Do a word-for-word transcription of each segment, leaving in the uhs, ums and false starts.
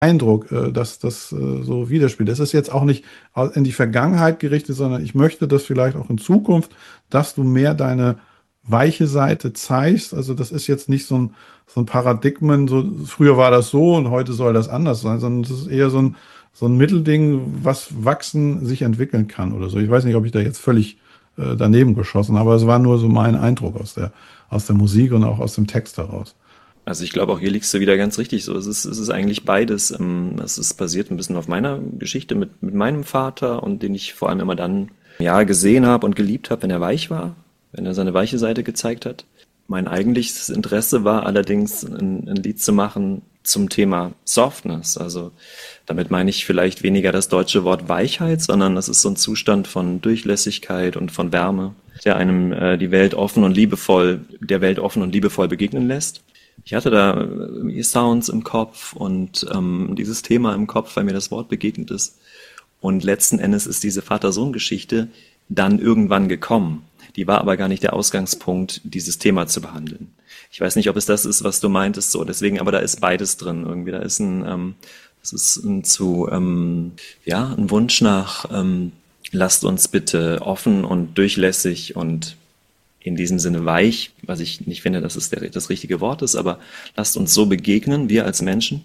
Eindruck, äh, dass das äh, so widerspiegelt. Das ist jetzt auch nicht in die Vergangenheit gerichtet, sondern ich möchte das vielleicht auch in Zukunft, dass du mehr deine weiche Seite zeigst. Also das ist jetzt nicht so ein, so ein Paradigmen, so früher war das so und heute soll das anders sein, sondern es ist eher so ein, so ein Mittelding, was wachsen, sich entwickeln kann oder so. Ich weiß nicht, ob ich da jetzt völlig äh, daneben geschossen habe, aber es war nur so mein Eindruck aus der, aus der Musik und auch aus dem Text heraus. Also ich glaube, auch hier liegst du wieder ganz richtig so. Es ist, es ist eigentlich beides. Ähm, Es ist basiert ein bisschen auf meiner Geschichte mit, mit meinem Vater und den ich vor allem immer dann ja gesehen habe und geliebt habe, wenn er weich war, wenn er seine weiche Seite gezeigt hat. Mein eigentliches Interesse war allerdings, ein, ein Lied zu machen zum Thema Softness. Also damit meine ich vielleicht weniger das deutsche Wort Weichheit, sondern das ist so ein Zustand von Durchlässigkeit und von Wärme, der einem äh, die Welt offen und liebevoll, der Welt offen und liebevoll begegnen lässt. Ich hatte da äh, Sounds im Kopf und ähm, dieses Thema im Kopf, weil mir das Wort begegnet ist. Und letzten Endes ist diese Vater-Sohn-Geschichte dann irgendwann gekommen. Die war aber gar nicht der Ausgangspunkt, dieses Thema zu behandeln. Ich weiß nicht, ob es das ist, was du meintest, so. Deswegen, aber da ist beides drin irgendwie. Da ist ein, ähm, das ist ein zu, ähm, ja, ein Wunsch nach, ähm, lasst uns bitte offen und durchlässig und in diesem Sinne weich, was ich nicht finde, dass es der, das richtige Wort ist, aber lasst uns so begegnen, wir als Menschen.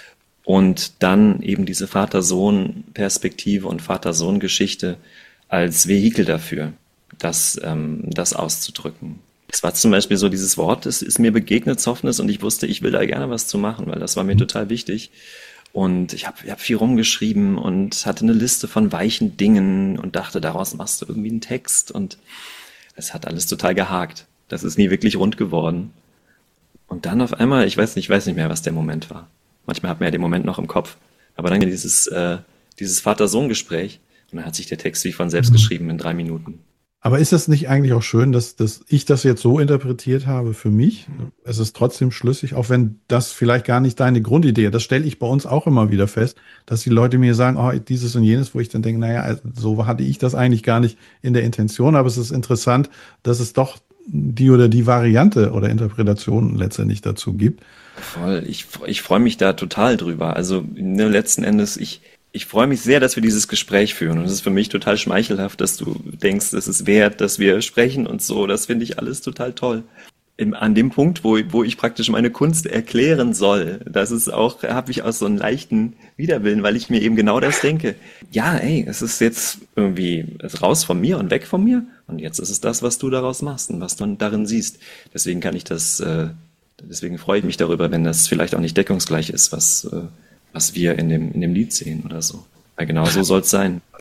Und dann eben diese Vater-Sohn-Perspektive und Vater-Sohn-Geschichte als Vehikel dafür, das, ähm, das auszudrücken. Es war zum Beispiel so, dieses Wort, es ist mir begegnet, Softness, und ich wusste, ich will da gerne was zu machen, weil das war mir total wichtig. Und ich habe ich hab viel rumgeschrieben und hatte eine Liste von weichen Dingen und dachte, daraus machst du irgendwie einen Text. Und es hat alles total gehakt. Das ist nie wirklich rund geworden. Und dann auf einmal, ich weiß nicht, ich weiß nicht mehr, was der Moment war. Manchmal hat man ja den Moment noch im Kopf. Aber dann dieses, äh, dieses Vater-Sohn-Gespräch und dann hat sich der Text wie von selbst geschrieben in drei Minuten. Aber ist es nicht eigentlich auch schön, dass, dass ich das jetzt so interpretiert habe für mich? Es ist trotzdem schlüssig, auch wenn das vielleicht gar nicht deine Grundidee ist. Das stelle ich bei uns auch immer wieder fest, dass die Leute mir sagen, oh, dieses und jenes, wo ich dann denke, naja, so hatte ich das eigentlich gar nicht in der Intention. Aber es ist interessant, dass es doch die oder die Variante oder Interpretation letztendlich dazu gibt. Voll, ich, ich freue mich da total drüber. Also ne, letzten Endes, ich, ich freue mich sehr, dass wir dieses Gespräch führen. Und es ist für mich total schmeichelhaft, dass du denkst, es ist wert, dass wir sprechen und so. Das finde ich alles total toll. Im, an dem Punkt, wo, wo ich praktisch meine Kunst erklären soll, das ist auch, habe ich auch so einen leichten Widerwillen, weil ich mir eben genau das denke. Ja, ey, es ist jetzt irgendwie raus von mir und weg von mir. Und jetzt ist es das, was du daraus machst und was du darin siehst. Deswegen kann ich das, äh, deswegen freue ich mich darüber, wenn das vielleicht auch nicht deckungsgleich ist, was, äh, was wir in dem, in dem Lied sehen oder so. Weil genau so soll es sein.